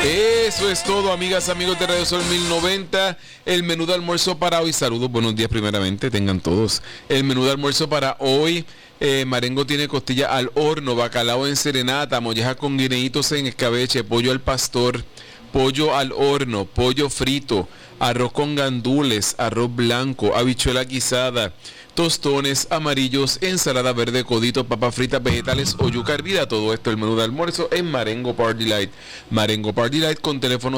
Eso es todo, amigas, amigos de Radio Sol 1090. El menú de almuerzo para hoy. Saludos, buenos días primeramente, tengan todos. El menú de almuerzo para hoy. Marengo tiene costilla al horno, bacalao en serenata, molleja con guineitos en escabeche, pollo al pastor, pollo al horno, pollo frito, arroz con gandules, arroz blanco, habichuela guisada, tostones amarillos, ensalada verde, codito, papas fritas, vegetales o yuca hervida. Todo esto el menú de almuerzo en Marengo Party Light. Marengo Party Light con teléfono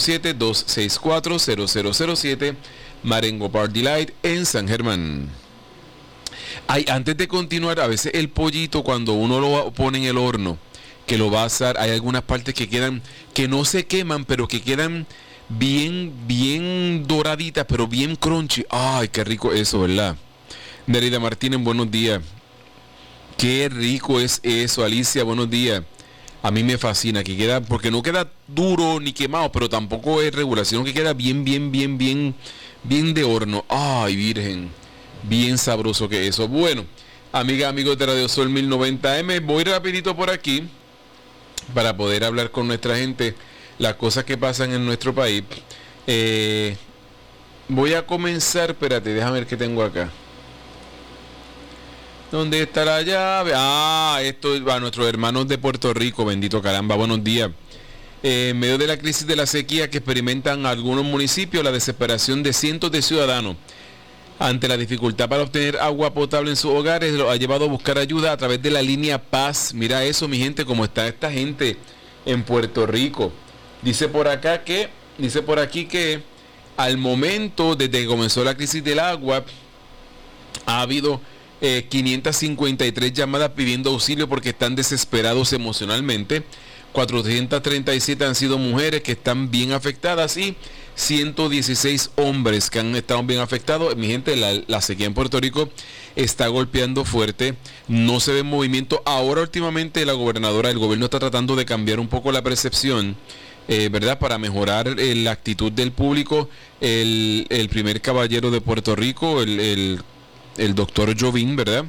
787-264-0007. Marengo Party Light en San Germán. Ay, antes de continuar, a veces el pollito cuando uno lo pone en el horno, que lo va a asar, hay algunas partes que quedan, que no se queman, pero que quedan bien doraditas, pero bien crunchy. Ay, qué rico eso, ¿verdad? Nerida Martínez, buenos días. Qué rico es eso. Alicia, buenos días. A mí me fascina que queda, porque no queda duro ni quemado, pero tampoco es regular, sino que queda bien de horno. Ay, virgen. Bien sabroso que eso. Bueno, amigas, amigos de Radio Sol 1090M, voy rapidito por aquí para poder hablar con nuestra gente las cosas que pasan en nuestro país. Voy a comenzar, espérate, déjame ver qué tengo acá. ¿Dónde está la llave? Esto es a nuestros hermanos de Puerto Rico, bendito caramba, buenos días. En medio de la crisis de la sequía que experimentan algunos municipios, la desesperación de cientos de ciudadanos ante la dificultad para obtener agua potable en sus hogares los ha llevado a buscar ayuda a través de la línea Paz. Mira eso, mi gente, cómo está esta gente en Puerto Rico. Dice por aquí que al momento, desde que comenzó la crisis del agua, ha habido 553 llamadas pidiendo auxilio porque están desesperados emocionalmente. 437 han sido mujeres que están bien afectadas y 116 hombres que han estado bien afectados. Mi gente, la sequía en Puerto Rico está golpeando fuerte, no se ve movimiento. Ahora últimamente el gobierno está tratando de cambiar un poco la percepción, ¿verdad? Para mejorar la actitud del público. El primer caballero de Puerto Rico, el doctor Jovín, ¿verdad?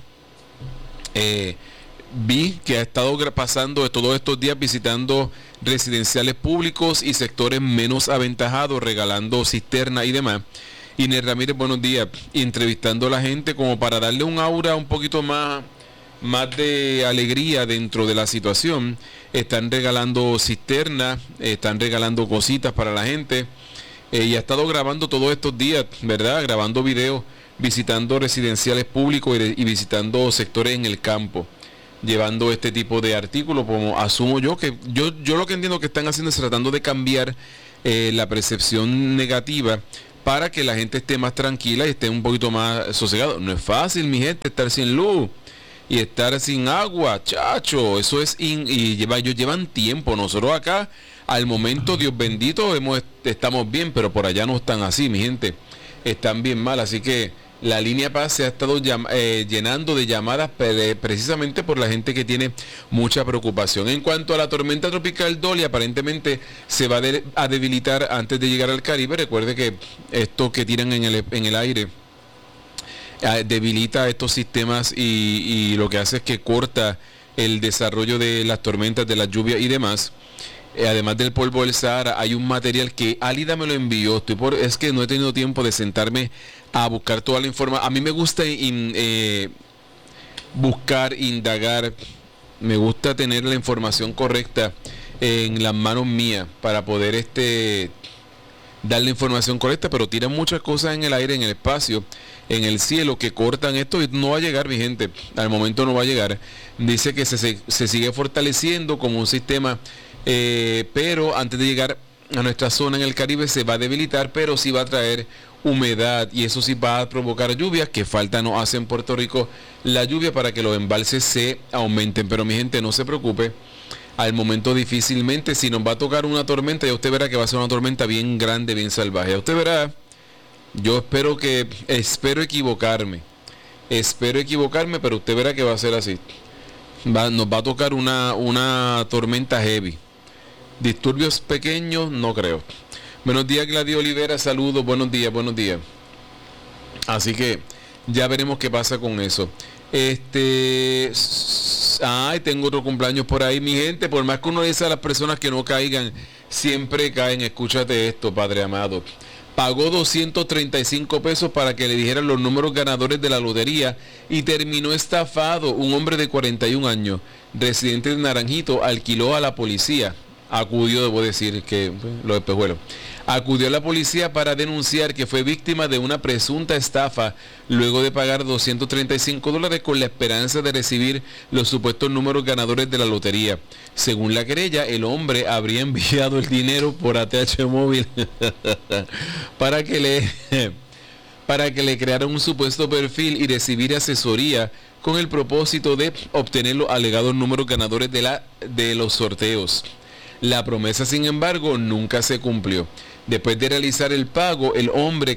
Vi que ha estado pasando de todos estos días visitando residenciales públicos y sectores menos aventajados, regalando cisternas y demás. Inés Ramírez, buenos días. Entrevistando a la gente como para darle un aura un poquito más de alegría dentro de la situación. Están regalando cisternas, están regalando cositas para la gente. Y ha estado grabando todos estos días, ¿verdad? Grabando videos, visitando residenciales públicos y visitando sectores en el campo, llevando este tipo de artículos, como asumo yo que yo lo que entiendo que están haciendo es tratando de cambiar la percepción negativa para que la gente esté más tranquila y esté un poquito más sosegado. No es fácil, mi gente, estar sin luz y estar sin agua, chacho, eso es ellos llevan tiempo. Nosotros acá al momento, Dios bendito, estamos bien, pero por allá no están así, mi gente, están bien mal. Así que la línea Paz se ha estado llenando de llamadas precisamente por la gente que tiene mucha preocupación. En cuanto a la tormenta tropical Dolly, aparentemente se va a debilitar antes de llegar al Caribe. Recuerde que esto que tiran en el aire debilita estos sistemas y lo que hace es que corta el desarrollo de las tormentas, de las lluvias y demás. Además del polvo del Sahara, hay un material que Álida me lo envió. Es que no he tenido tiempo de sentarme a buscar toda la información. A mí me gusta buscar, indagar. Me gusta tener la información correcta en las manos mías para poder dar la información correcta, pero tiran muchas cosas en el aire, en el espacio, en el cielo, que cortan esto y no va a llegar, mi gente. Al momento no va a llegar. Dice que se sigue fortaleciendo como un sistema, pero antes de llegar a nuestra zona en el Caribe se va a debilitar, pero sí va a traer humedad y eso sí va a provocar lluvias, que falta nos hace en Puerto Rico la lluvia para que los embalses se aumenten. Pero mi gente, no se preocupe, al momento difícilmente, si nos va a tocar una tormenta, ya usted verá que va a ser una tormenta bien grande, bien salvaje. Ya usted verá. Yo espero equivocarme, pero usted verá que va a ser así. Nos va a tocar una tormenta heavy. Disturbios pequeños, no creo. Buenos días, Gladys Olivera, saludos, buenos días. Así que ya veremos qué pasa con eso. Tengo otro cumpleaños por ahí, mi gente. Por más que uno dice a las personas que no caigan, siempre caen. Escúchate esto, Padre amado. Pagó 235 pesos para que le dijeran los números ganadores de la lotería y terminó estafado. Un hombre de 41 años, residente de Naranjito, alquiló a la policía. Acudió, debo decir que los espejuelos. Acudió a la policía para denunciar que fue víctima de una presunta estafa luego de pagar $235 con la esperanza de recibir los supuestos números ganadores de la lotería. Según la querella, el hombre habría enviado el dinero por ATH móvil para que le crearan un supuesto perfil y recibir asesoría con el propósito de obtener los alegados números ganadores de los sorteos. La promesa, sin embargo, nunca se cumplió. Después de realizar el pago, el hombre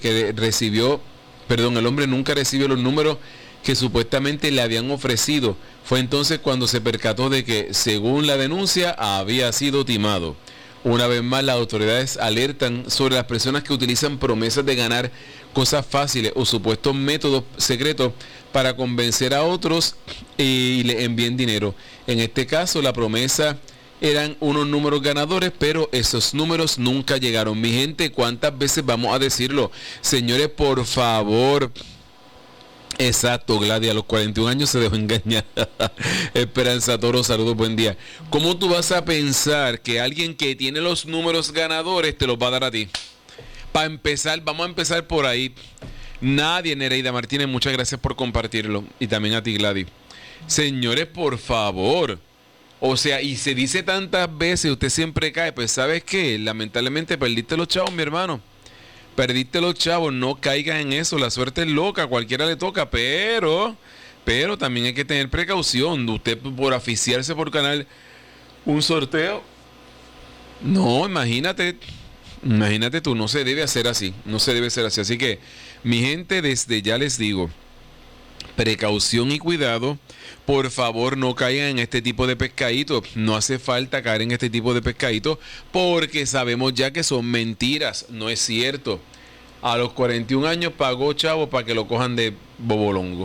nunca recibió los números que supuestamente le habían ofrecido. Fue entonces cuando se percató de que, según la denuncia, había sido timado. Una vez más, las autoridades alertan sobre las personas que utilizan promesas de ganar cosas fáciles o supuestos métodos secretos para convencer a otros y le envíen dinero. En este caso, la promesa eran unos números ganadores, pero esos números nunca llegaron. Mi gente, ¿cuántas veces vamos a decirlo? Señores, por favor. Exacto, Gladys, a los 41 años se dejó engañar. Esperanza Toro, saludos, buen día. ¿Cómo tú vas a pensar que alguien que tiene los números ganadores te los va a dar a ti? Para empezar, vamos a empezar por ahí. Nadie, Nereida Martínez, muchas gracias por compartirlo. Y también a ti, Gladys. Señores, por favor. O sea, y se dice tantas veces, usted siempre cae, pues ¿sabes qué? Lamentablemente perdiste los chavos, mi hermano. Perdiste los chavos, no caigas en eso, la suerte es loca, a cualquiera le toca, pero también hay que tener precaución. Usted por aficiarse por canal un sorteo, no, imagínate tú, no se debe hacer así, no se debe hacer así. Así que, mi gente, desde ya les digo, precaución y cuidado. Por favor, no caigan en este tipo de pescaditos. No hace falta caer en este tipo de pescaditos porque sabemos ya que son mentiras. No es cierto. A los 41 años pagó chavo para que lo cojan de bobolongo.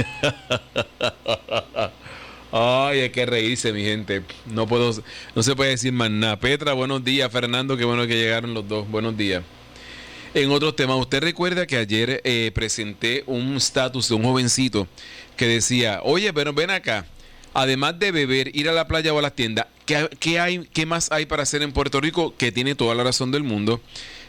Ay, hay que reírse, mi gente. No se puede decir más nada. Petra, buenos días. Fernando, qué bueno que llegaron los dos. Buenos días. En otros temas, usted recuerda que ayer presenté un status de un jovencito que decía, oye, pero ven acá, además de beber, ir a la playa o a las tiendas, ¿qué más hay para hacer en Puerto Rico? Que tiene toda la razón del mundo.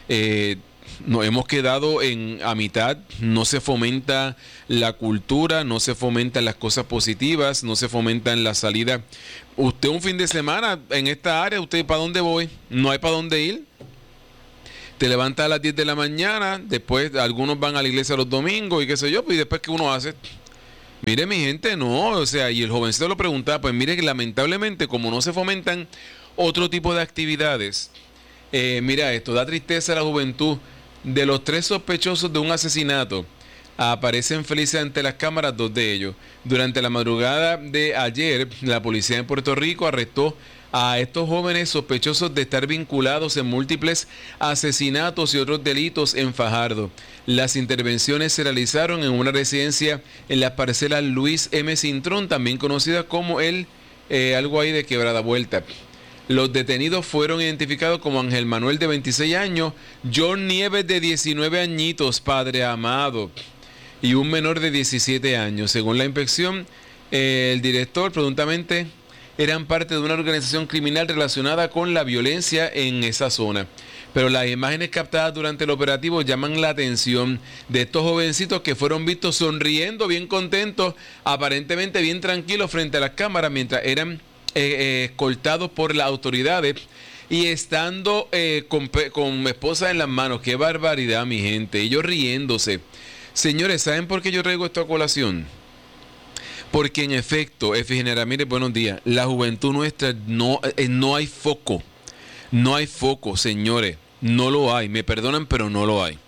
Nos hemos quedado a mitad, no se fomenta la cultura, no se fomentan las cosas positivas, no se fomentan la salida. Usted un fin de semana en esta área, ¿usted para dónde voy? No hay para dónde ir. Te levantas a las 10 de la mañana, después algunos van a la iglesia los domingos y qué sé yo, pues, y después ¿qué uno hace? Mire, mi gente, no, o sea, y el jovencito lo preguntaba, pues mire que lamentablemente como no se fomentan otro tipo de actividades, mira esto, da tristeza a la juventud. De los 3 sospechosos de un asesinato, aparecen felices ante las cámaras 2 de ellos. Durante la madrugada de ayer, la policía en Puerto Rico arrestó a estos jóvenes sospechosos de estar vinculados en múltiples asesinatos y otros delitos en Fajardo. Las intervenciones se realizaron en una residencia en las parcelas Luis M. Cintrón, también conocida como algo ahí de Quebrada Vuelta. Los detenidos fueron identificados como Ángel Manuel de 26 años, John Nieves de 19 añitos, padre amado, y un menor de 17 años. Según la inspección, el director presuntamente eran parte de una organización criminal relacionada con la violencia en esa zona. Pero las imágenes captadas durante el operativo llaman la atención de estos jovencitos que fueron vistos sonriendo, bien contentos, aparentemente bien tranquilos frente a las cámaras mientras eran escoltados por las autoridades y estando con esposa en las manos. ¡Qué barbaridad, mi gente! Ellos riéndose. Señores, ¿saben por qué yo traigo esto a colación? Porque en efecto, Efigenia Ramírez, buenos días, la juventud nuestra no hay foco. No hay foco, señores. No lo hay. Me perdonan, pero no lo hay.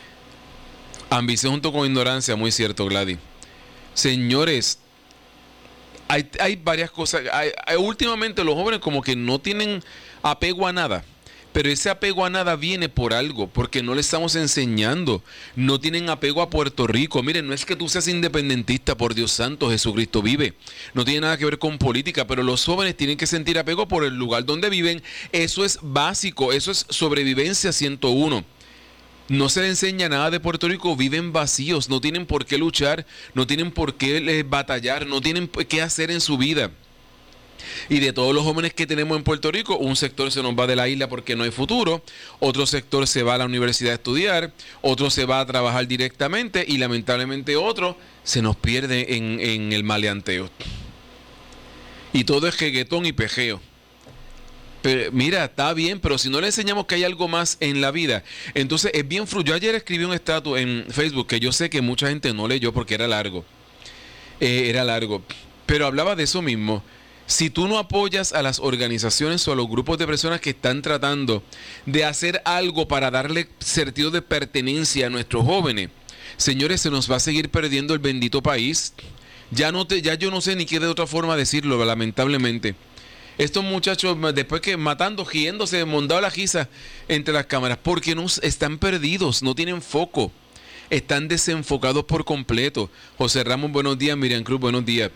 Ambición junto con ignorancia, muy cierto, Gladys. Señores, hay varias cosas. Últimamente los jóvenes como que no tienen apego a nada. Pero ese apego a nada viene por algo, porque no le estamos enseñando. No tienen apego a Puerto Rico. Miren, no es que tú seas independentista, por Dios santo, Jesucristo vive. No tiene nada que ver con política, pero los jóvenes tienen que sentir apego por el lugar donde viven. Eso es básico, eso es sobrevivencia 101. No se les enseña nada de Puerto Rico, viven vacíos, no tienen por qué luchar, no tienen por qué batallar, no tienen qué hacer en su vida. Y de todos los jóvenes que tenemos en Puerto Rico, un sector se nos va de la isla porque no hay futuro, otro sector se va a la universidad a estudiar, otro se va a trabajar directamente y lamentablemente otro se nos pierde en el maleanteo. Y todo es reggaetón y pejeo. Pero, mira, está bien, pero si no le enseñamos que hay algo más en la vida, entonces es bien frustrante. Yo ayer escribí un estatus en Facebook que yo sé que mucha gente no leyó porque era largo. Pero hablaba de eso mismo. Si tú no apoyas a las organizaciones o a los grupos de personas que están tratando de hacer algo para darle sentido de pertenencia a nuestros jóvenes, señores, se nos va a seguir perdiendo el bendito país. Ya yo no sé ni qué de otra forma decirlo, lamentablemente. Estos muchachos, después que matando, riéndose, mondado la guisa entre las cámaras, porque no están perdidos, no tienen foco, están desenfocados por completo. José Ramos, buenos días. Miriam Cruz, buenos días.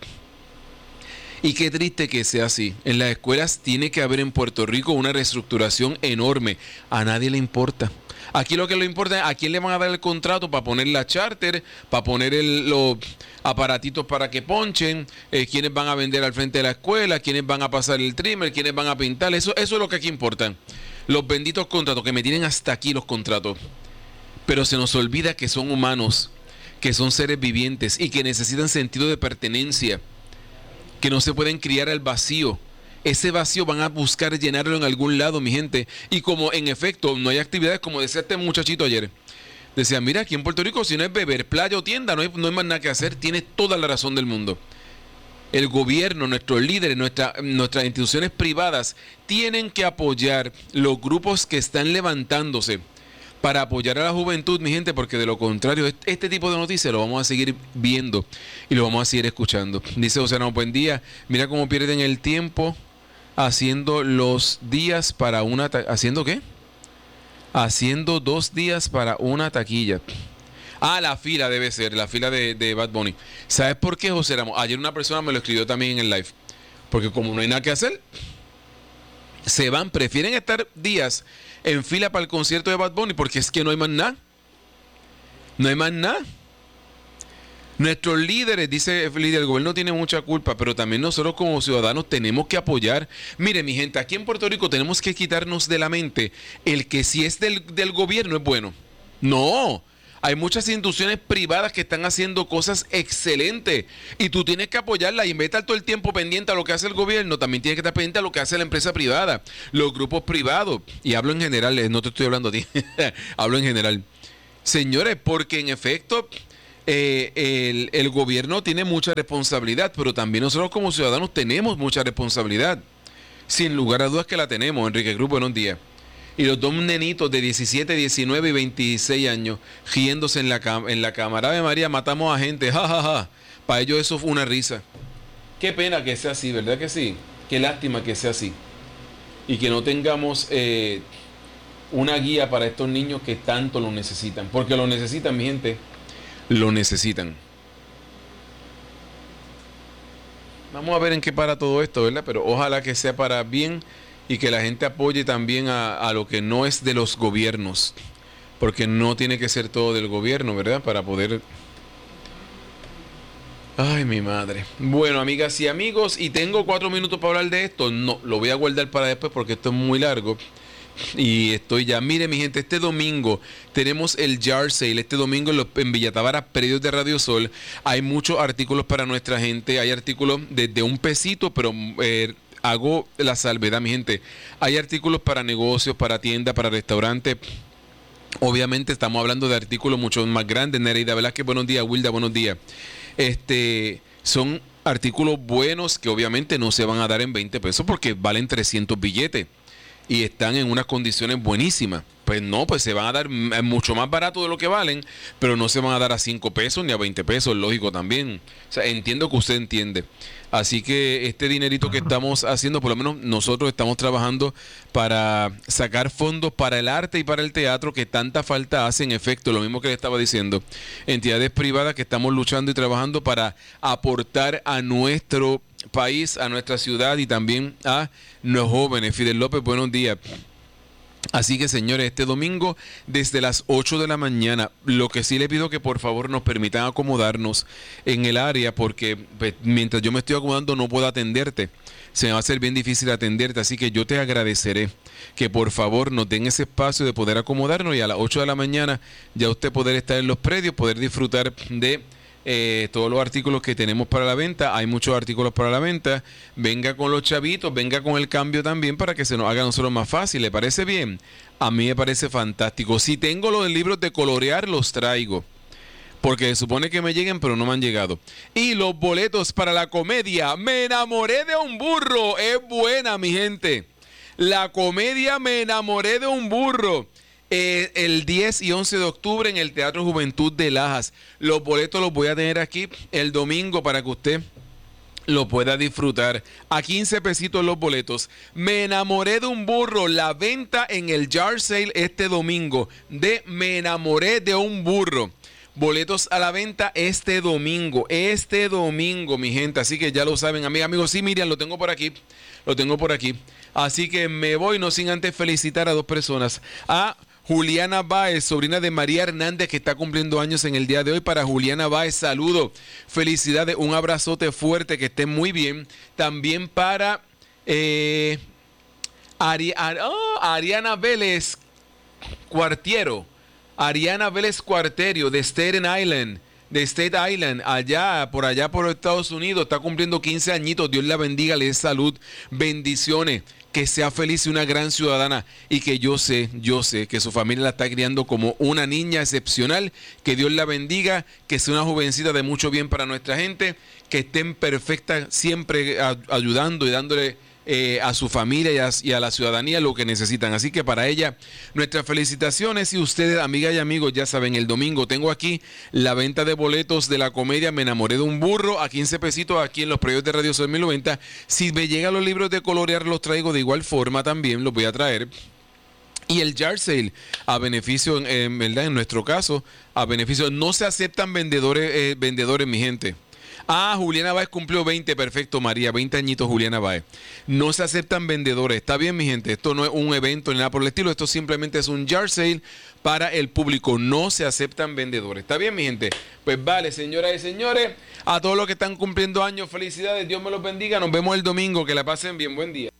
Y qué triste que sea así. En las escuelas tiene que haber en Puerto Rico una reestructuración enorme. A nadie le importa. Aquí lo que le importa es a quién le van a dar el contrato para poner la charter, para poner los aparatitos para que ponchen, quiénes van a vender al frente de la escuela, quiénes van a pasar el trimmer, quiénes van a pintar. Eso es lo que aquí importa. Los benditos contratos, que me tienen hasta aquí los contratos. Pero se nos olvida que son humanos, que son seres vivientes y que necesitan sentido de pertenencia, que no se pueden criar al vacío. Ese vacío van a buscar llenarlo en algún lado, mi gente. Y como en efecto no hay actividades, como decía este muchachito ayer, decía, mira, aquí en Puerto Rico si no es beber, playa o tienda, no hay más nada que hacer. Tiene toda la razón del mundo. El gobierno, nuestros líderes, nuestras instituciones privadas tienen que apoyar los grupos que están levantándose para apoyar a la juventud, mi gente, porque de lo contrario, este tipo de noticias lo vamos a seguir viendo y lo vamos a seguir escuchando. Dice José Ramos, buen día. Mira cómo pierden el tiempo haciendo los días para una... ¿Haciendo qué? Haciendo 2 días para una taquilla. Ah, la fila debe ser, la fila de Bad Bunny. ¿Sabes por qué, José Ramos? Ayer una persona me lo escribió también en el live. Porque como no hay nada que hacer, prefieren estar días en fila para el concierto de Bad Bunny porque es que no hay más nada. No hay más nada. Nuestros líderes, dice el líder, el gobierno tiene mucha culpa, pero también nosotros como ciudadanos tenemos que apoyar. Mire, mi gente, aquí en Puerto Rico tenemos que quitarnos de la mente el que si es del gobierno es bueno. No, hay muchas instituciones privadas que están haciendo cosas excelentes y tú tienes que apoyarlas y en vez de estar todo el tiempo pendiente a lo que hace el gobierno, también tienes que estar pendiente a lo que hace la empresa privada, los grupos privados. Y hablo en general, no te estoy hablando a ti, hablo en general. Señores, porque en efecto... el gobierno tiene mucha responsabilidad, pero también nosotros como ciudadanos tenemos mucha responsabilidad. Sin lugar a dudas que la tenemos. Enrique Cruz, buenos días. Y los dos nenitos de 17, 19 y 26 años riéndose en la cámara. Ave María, matamos a gente, jajaja. Para ellos eso fue una risa. Qué pena que sea así, ¿verdad que sí? Qué lástima que sea así. Y que no tengamos una guía para estos niños que tanto lo necesitan. Porque lo necesitan, mi gente. Lo necesitan. Vamos a ver en qué para todo esto, ¿verdad? Pero ojalá que sea para bien y que la gente apoye también a lo que no es de los gobiernos. Porque no tiene que ser todo del gobierno, ¿verdad? Para poder... Ay, mi madre. Bueno, amigas y amigos, y tengo 4 minutos para hablar de esto. No, lo voy a guardar para después porque esto es muy largo. Y estoy ya, mire mi gente, este domingo tenemos el Yard Sale, este domingo en Villa Tábara, predios de Radio Sol. Hay muchos artículos para nuestra gente, hay artículos desde $1, pero hago la salvedad, mi gente. Hay artículos para negocios, para tiendas, para restaurantes. Obviamente estamos hablando de artículos mucho más grandes. Nereida Velázquez, buenos días. Wilda, buenos días. Son artículos buenos que obviamente no se van a dar en $20 porque valen 300 billetes. Y están en unas condiciones buenísimas. Pues no, pues se van a dar mucho más barato de lo que valen, pero no se van a dar a 5 pesos ni a 20 pesos, lógico también. O sea, entiendo que usted entiende. Así que este dinerito que estamos haciendo, por lo menos nosotros estamos trabajando para sacar fondos para el arte y para el teatro que tanta falta hace, en efecto, lo mismo que le estaba diciendo. Entidades privadas que estamos luchando y trabajando para aportar a nuestro país, a nuestra ciudad y también a los jóvenes. Fidel López, buenos días. Así que, señores, este domingo desde las 8 de la mañana, lo que sí le pido que por favor nos permitan acomodarnos en el área, porque pues, mientras yo me estoy acomodando no puedo atenderte. Se me va a hacer bien difícil atenderte, así que yo te agradeceré que por favor nos den ese espacio de poder acomodarnos y a las 8 de la mañana ya usted poder estar en los predios, poder disfrutar de todos los artículos que tenemos para la venta. Hay muchos artículos para la venta. Venga con los chavitos, venga con el cambio también para que se nos haga a nosotros más fácil. ¿Le parece bien? A mí me parece fantástico. Si tengo los libros de colorear, los traigo, porque se supone que me lleguen, pero no me han llegado. Y los boletos para la comedia Me enamoré de un burro. Es buena, mi gente. La comedia Me enamoré de un burro. El 10 y 11 de octubre en el Teatro Juventud de Lajas. Los boletos los voy a tener aquí el domingo para que usted lo pueda disfrutar. A 15 pesitos los boletos. Me enamoré de un burro. La venta en el Yard Sale este domingo de Me enamoré de un burro. Boletos a la venta este domingo, mi gente. Así que ya lo saben, amigos. Sí, Miriam, lo tengo por aquí. Así que me voy, no sin antes felicitar a dos personas. A Juliana Báez, sobrina de María Hernández, que está cumpliendo años en el día de hoy. Para Juliana Báez, saludo, felicidades, un abrazote fuerte, que esté muy bien. También para Ariana Vélez Cuartiero. Ariana Vélez Cuarterio de Staten Island, por allá por Estados Unidos, está cumpliendo 15 añitos. Dios la bendiga, le dé salud, bendiciones, que sea feliz y una gran ciudadana, y que yo sé que su familia la está criando como una niña excepcional. Que Dios la bendiga, que sea una jovencita de mucho bien para nuestra gente, que estén perfecta siempre ayudando y dándole a su familia y a la ciudadanía lo que necesitan. Así que para ella nuestras felicitaciones. Y ustedes, amigas y amigos, ya saben, el domingo tengo aquí la venta de boletos de la comedia Me enamoré de un burro a 15 pesitos aquí en los predios de Radio Sol 1090. Si me llegan los libros de colorear, los traigo de igual forma, también los voy a traer. Y el Yard Sale a beneficio, ¿verdad? En nuestro caso, a beneficio. No se aceptan vendedores, mi gente. Juliana Báez cumplió 20, perfecto, María, 20 añitos Juliana Báez. No se aceptan vendedores, está bien, mi gente. Esto no es un evento ni nada por el estilo, esto simplemente es un Yard Sale para el público. No se aceptan vendedores, está bien, mi gente. Pues vale, señoras y señores, a todos los que están cumpliendo años, felicidades, Dios me los bendiga. Nos vemos el domingo, que la pasen bien, buen día.